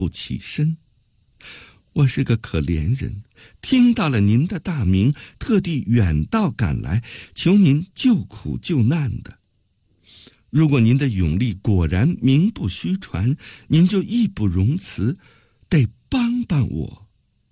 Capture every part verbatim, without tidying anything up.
不起身。我是个可怜人，听到了您的大名，特地远道赶来，求您救苦救难的。如果您的勇力果然名不虚传，您就义不容辞，得帮帮我。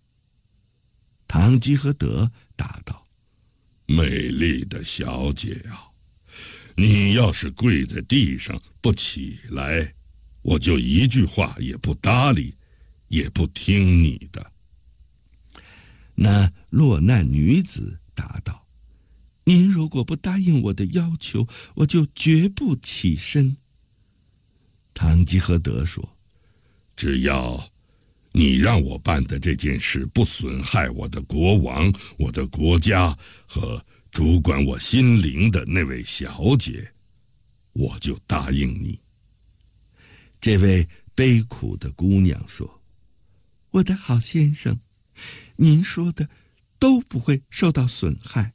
唐吉诃德答道： 美丽的小姐啊，你要是跪在地上不起来，我就一句话也不搭理，也不听你的。 那落难女子答道：您如果不答应我的要求，我就绝不起身。唐吉诃德说： 只要你让我办的这件事不损害我的国王、我的国家和主管我心灵的那位小姐，我就答应你。 这位悲苦的姑娘说：我的好先生，您说的都不会受到损害。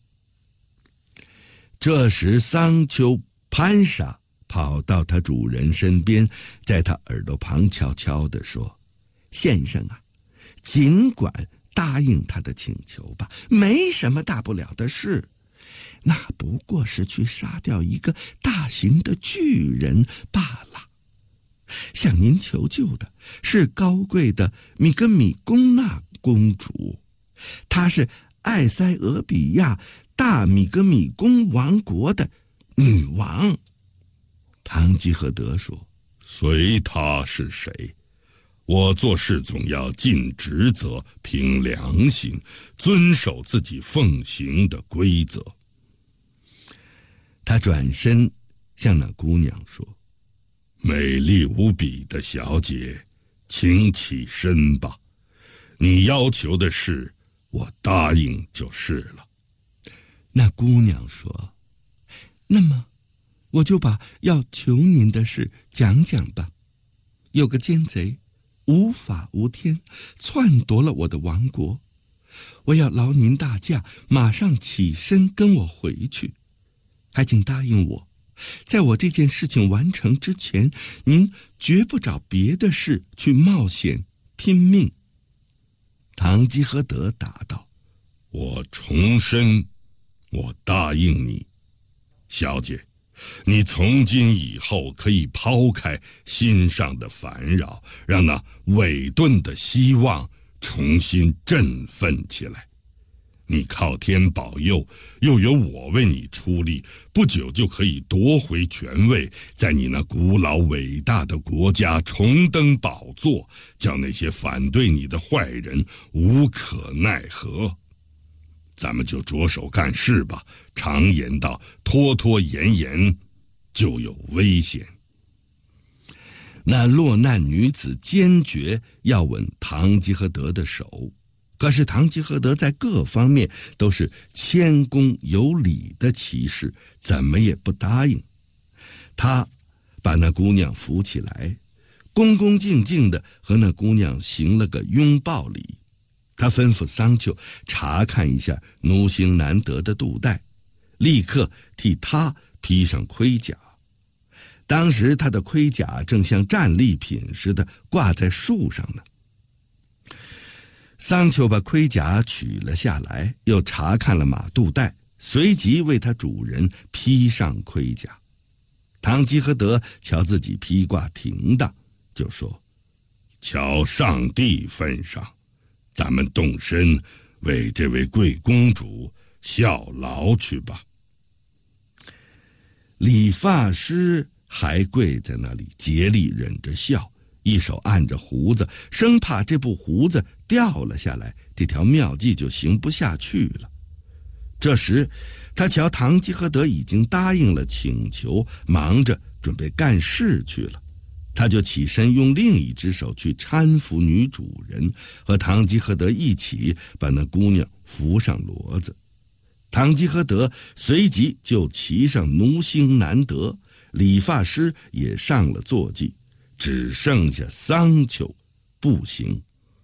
这时桑丘潘莎跑到他主人身边，在他耳朵旁悄悄地说：先生啊，尽管答应他的请求吧，没什么大不了的事，那不过是去杀掉一个大型的巨人罢了。向您求救的是高贵的米格米贡娜公主，她是艾塞俄比亚大米格米贡王国的女王。唐吉诃德说： 随她是谁，我做事总要尽职责，凭良心，遵守自己奉行的规则。 他转身向那姑娘说： 美丽无比的小姐，请起身吧，你要求的事我答应就是了。 那姑娘说：那么我就把要求您的事讲讲吧。有个奸贼无法无天，篡夺了我的王国，我要劳您大驾，马上起身跟我回去。还请答应我，在我这件事情完成之前，您绝不找别的事去冒险拼命。唐吉诃德答道： 我重申，我答应你。小姐，你从今以后可以抛开心上的烦扰，让那萎顿的希望重新振奋起来。你靠天保佑，又有我为你出力，不久就可以夺回权位，在你那古老伟大的国家重登宝座，叫那些反对你的坏人无可奈何。咱们就着手干事吧，常言道，拖拖延延就有危险。 那落难女子坚决要吻唐吉诃德的手，可是唐吉诃德在各方面都是谦恭有礼的骑士，怎么也不答应。他把那姑娘扶起来，恭恭敬敬地和那姑娘行了个拥抱礼。他吩咐桑丘查看一下奴星难得的肚带，立刻替他披上盔甲。当时他的盔甲正像战利品似的挂在树上呢。桑丘把盔甲取了下来，又查看了马肚带，随即为他主人披上盔甲。唐吉诃德瞧自己披挂停当，就说： 瞧上帝份上，咱们动身为这位贵公主效劳去吧。 理发师还跪在那里竭力忍着笑，一手按着胡子，生怕这部胡子掉了下来，这条妙计就行不下去了。这时他瞧唐吉诃德已经答应了请求，忙着准备干事去了，他就起身用另一只手去搀扶女主人，和唐吉诃德一起把那姑娘扶上骡子。唐吉诃德随即就骑上奴星难得，理发师也上了坐骑，只剩下桑丘步行。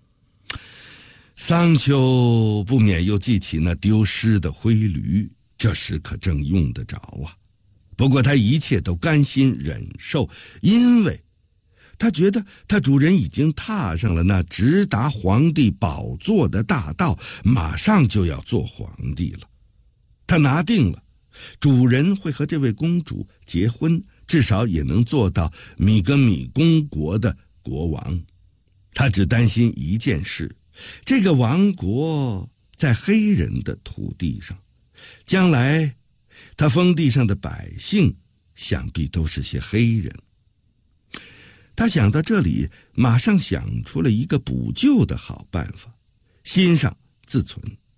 桑丘不免又记起那丢失的灰驴，这时可正用得着啊。不过他一切都甘心忍受，因为他觉得他主人已经踏上了那直达皇帝宝座的大道，马上就要做皇帝了。他拿定了，主人会和这位公主结婚，至少也能做到米格米公国的国王。他只担心一件事，这个王国在黑人的土地上，将来他封地上的百姓想必都是些黑人。他想到这里，马上想出了一个补救的好办法，心上自存。